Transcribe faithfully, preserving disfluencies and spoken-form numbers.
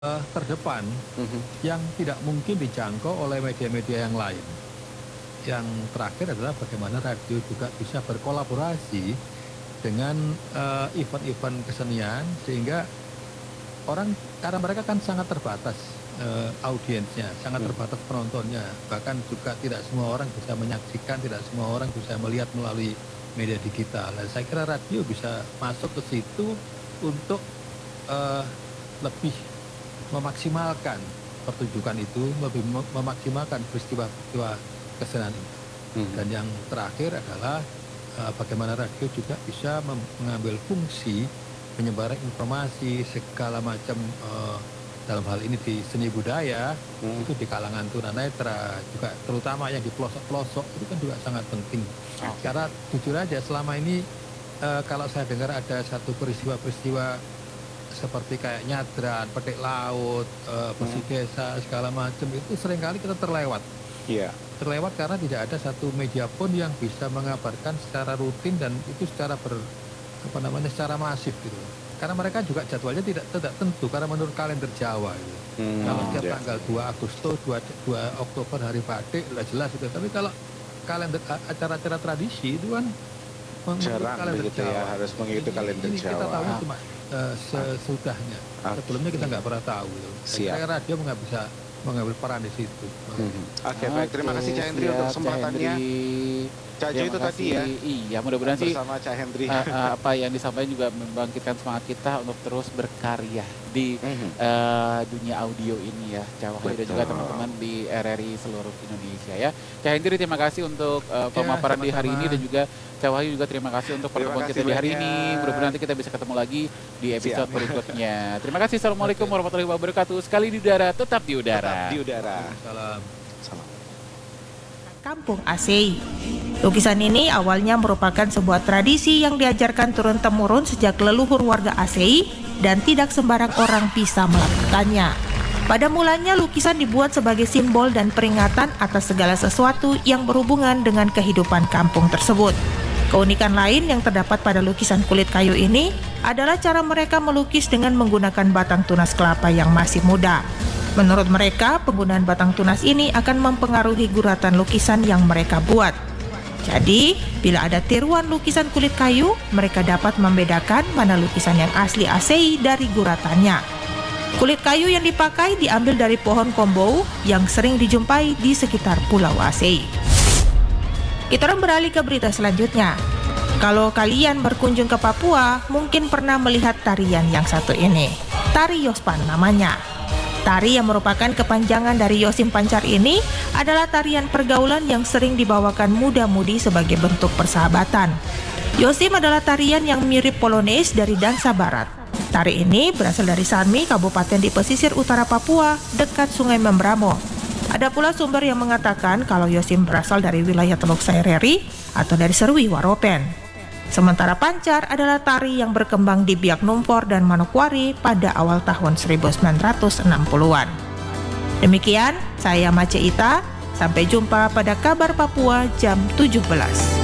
Eee, terdepan Mhm. yang tidak mungkin dijangkau oleh media-media yang lain. Yang terakhir adalah bagaimana radio juga bisa berkolaborasi dengan, eee, event-event kesenian sehingga orang karena mereka kan sangat terbatas, eee, audiensnya, sangat Mmm. terbatas penontonnya, bahkan juga tidak semua orang bisa menyaksikan, tidak semua orang bisa melihat melalui media digital. Nah, saya kira radio bisa masuk ke situ untuk, eee, lebih memaksimalkan pertunjukan itu, lebih me memaksimalkan peristiwa-peristiwa kesenian itu. Mhm. Dan yang terakhir adalah, eee, bagaimana radio juga bisa mem mengambil fungsi penyebaran informasi segala macam, eee, dalam hal ini di seni budaya, Mhm. itu di kalangan tunanetra, juga terutama yang di pelosok-pelosok itu kan juga sangat penting. Oke. Karena jujur aja selama ini, eee, kalau saya dengar ada satu peristiwa-peristiwa seperti kayak nyadran, petik laut, eee, bersih Mhm. desa, segala macam, itu seringkali kita terlewat. Iya. Terlewat karena tidak ada satu media pun yang bisa mengabarkan secara rutin dan itu secara ber apa namanya, secara masif gitu. Karena mereka juga jadwalnya tidak tidak tentu karena menurut kalender Jawa gitu. Kalau Mmm, tiap ya. tanggal dua Agustus, dua dua Oktober hari batik, udah jelas itu. Tapi kalau kalender a acara-acara tradisi itu kan menurut Jarang kalender begitu ya, Jawa. harus mengikuti Ini kalender ini kita Jawa. tahunya Ah. cuma, eee, Ah. sesudahnya. Sebelumnya kita Oke. nggak pernah tahu gitu. Saya Siap. kira radio nggak bisa mengambil peran di situ. Mhm. Oke, baik, terima kasih Cak Oke, Hendry untuk siap Cak kesempatannya. Hendry. Cak Jo Terima itu tadi kasih. ya, Iya, mudah-mudahan sih, bersama Cak Hendry. eee eee, apa yang disampaikan juga membangkitkan semangat kita untuk terus berkarya di, Mhm. eee, dunia audio ini ya, Cak Wahyu dan juga Betul. teman-teman di R R I seluruh Indonesia ya. Cak Hendry terima kasih untuk, eee, Ya, pemaparan di hari ini sama-sama. dan juga Cak Wahyu juga terima kasih untuk Terima pertemuan kasih kita di hari ini. banyak. Mudah-mudahan nanti kita bisa ketemu lagi di episode Siap. berikutnya. Terima kasih. Assalamualaikum Oke. warahmatullahi wabarakatuh. Sekali di udara, tetap di Tetap udara. di udara. Salam. Salam. Kampung A S E I. Lukisan ini awalnya merupakan sebuah tradisi yang diajarkan turun-temurun sejak leluhur warga A S E I dan tidak sembarang orang bisa melakukannya. Pada mulanya lukisan dibuat sebagai simbol dan peringatan atas segala sesuatu yang berhubungan dengan kehidupan kampung tersebut. Keunikan lain yang terdapat pada lukisan kulit kayu ini adalah cara mereka melukis dengan menggunakan batang tunas kelapa yang masih muda. Menurut mereka, penggunaan batang tunas ini akan mempengaruhi guratan lukisan yang mereka buat. Jadi, bila ada tiruan lukisan kulit kayu, mereka dapat membedakan mana lukisan yang asli A S E I dari guratannya. Kulit kayu yang dipakai diambil dari pohon kombou yang sering dijumpai di sekitar pulau A S E I. Kita orang beralih ke berita selanjutnya. Kalau kalian berkunjung ke Papua, mungkin pernah melihat tarian yang satu ini. Tari Yospan namanya. Tari yang merupakan kepanjangan dari Yosim Pancar ini adalah tarian pergaulan yang sering dibawakan muda-mudi sebagai bentuk persahabatan. Yosim adalah tarian yang mirip Polonaise dari dansa barat. Tari ini berasal dari Sanmi, kabupaten di pesisir utara Papua, dekat Sungai Membramo. Ada pula sumber yang mengatakan kalau Yosim berasal dari wilayah Teluk Saireri atau dari Serwi Waropen. Sementara Pancar adalah tari yang berkembang di Biak Numfor dan Manokwari pada awal tahun seribu sembilan ratus enam puluhan. Demikian, saya Mace Ita. Sampai jumpa pada Kabar Papua jam tujuh belas.